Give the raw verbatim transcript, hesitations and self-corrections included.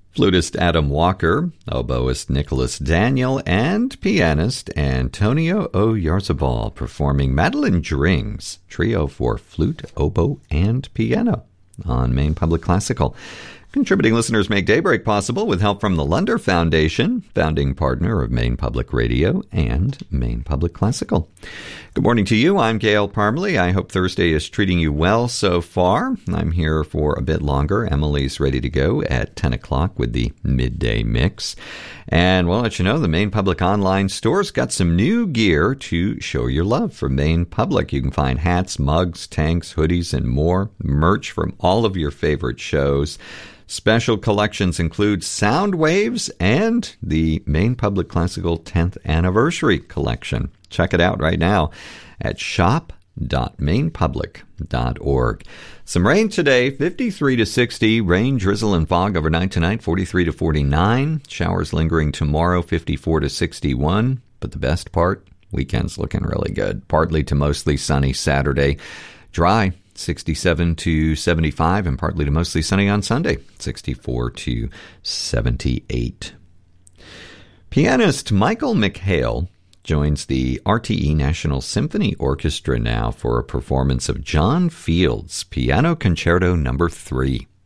Flutist Adam Walker, oboist Nicholas Daniel, and pianist Antonio Oyarzabal performing Madeline Dring's Trio for Flute, Oboe, and Piano on Maine Public Classical. Contributing listeners make Daybreak possible with help from the Lunder Foundation, founding partner of Maine Public Radio and Maine Public Classical. Good morning to you. I'm Gail Parmalee. I hope Thursday is treating you well so far. I'm here for a bit longer. Emily's ready to go at ten o'clock with the midday mix. And we'll let you know the Maine Public online store's got some new gear to show your love for Maine Public. You can find hats, mugs, tanks, hoodies, and more. Merch from all of your favorite shows. Special collections include Sound Waves and the Maine Public Classical tenth Anniversary Collection. Check it out right now at shop dot maine public dot org. Some rain today, fifty-three to sixty. Rain, drizzle, and fog overnight tonight, forty-three to forty-nine. Showers lingering tomorrow, fifty-four to sixty-one. But the best part, weekend's looking really good. Partly to mostly sunny Saturday. Dry, sixty-seven to seventy-five, and partly to mostly sunny on Sunday, sixty-four to seventy-eight. Pianist Michael McHale joins the R T E National Symphony Orchestra now for a performance of John Field's Piano Concerto Number three.